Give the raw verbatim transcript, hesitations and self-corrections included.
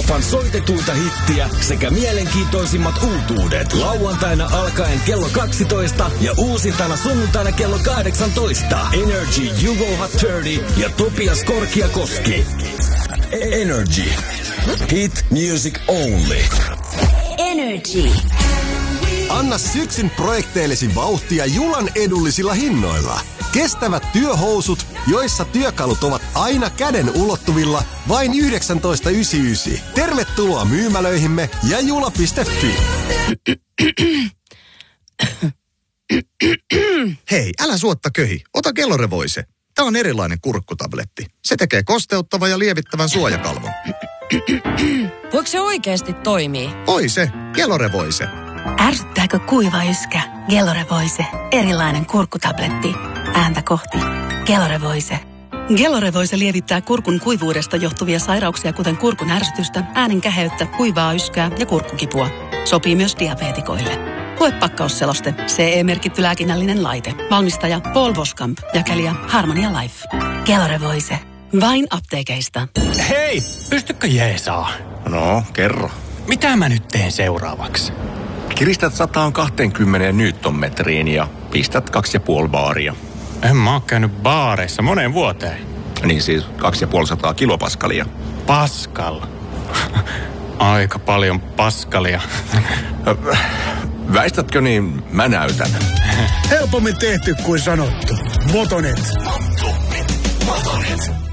Euroopan soitetuinta hittiä sekä mielenkiintoisimmat uutuudet. Lauantaina alkaen kello kaksitoista ja uusintana sunnuntaina kello kahdeksantoista. Energy Juvo Hot kolmekymmentä ja Topias Korkiakoski. Energy. Hit music only. Energy. Anna syksyn projekteillesi vauhtia Julan edullisilla hinnoilla. Kestävät työhousut, joissa työkalut ovat aina käden ulottuvilla, vain yhdeksäntoista yhdeksänkymmentäyhdeksän. Tervetuloa myymälöihimme ja jula piste fi. Hei, älä suotta köhi. Ota Gelore-Voice. Tämä on erilainen kurkkutabletti. Se tekee kosteuttavan ja lievittävän suojakalvon. Voiko se oikeasti toimii? Oi se, Gelore-Voice. Ärsyttääkö kuiva yskä? Gelore-Voice. Erilainen kurkkutabletti. Ääntä kohti. Gelore-Voice. Gelore-Voice lievittää kurkun kuivuudesta johtuvia sairauksia, kuten kurkun ärsytystä, äänen käheyttä, kuivaa yskää ja kurkkukipua. Sopii myös diabeetikoille. Lue pakkausseloste. C E-merkitty lääkinnällinen laite. Valmistaja Paul Boskamp. Jakelija Harmonia Life. Gelore-Voice. Vain apteekeista. Hei, pystykö jeesaa? No, kerro. Mitä mä nyt teen seuraavaksi? Kiristät sata kaksikymmentä newtonmetriin ja pistät kaksi ja puoli baaria. En mä oo käynyt baareissa moneen vuoteen. Niin siis kaksi ja puoli sataa kilopaskalia. Paskal. Aika paljon paskalia. Väistätkö niin, mä näytän. Helpommin tehty kuin sanottu. Motonet. Motonet. Motonet.